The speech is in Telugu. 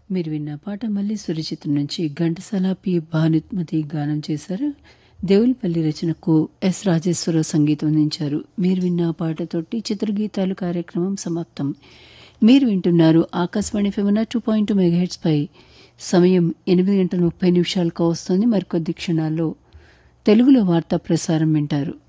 మీరు విన్న పాట మళ్ళీ సురచిత్రం నుంచి ఘంటసాల పి భానుమతి గానం చేశారు. దేవులపల్లి రచనకు ఎస్ రాజేశ్వరరావు సంగీతం అందించారు. మీరు విన్న పాటతోటి చిత్రగీతాలు కార్యక్రమం సమాప్తం. మీరు వింటున్నారు ఆకాశవాణి FM 2.2 మెగాహెర్ట్జ్ పై. సమయం 8:30 వస్తోంది. మరికొద్ది క్షణాల్లో తెలుగులో వార్తా ప్రసారం వింటారు.